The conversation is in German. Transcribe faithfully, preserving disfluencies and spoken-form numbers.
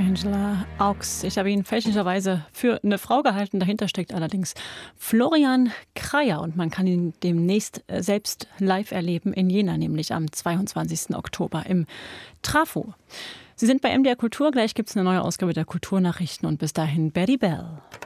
Angela Augs. Ich habe ihn fälschlicherweise für eine Frau gehalten. Dahinter steckt allerdings Florian Kreyer und man kann ihn demnächst selbst live erleben in Jena, nämlich am zweiundzwanzigsten Oktober im Trafo. Sie sind bei M D R Kultur. Gleich gibt es eine neue Ausgabe der Kulturnachrichten und bis dahin Betty Bell.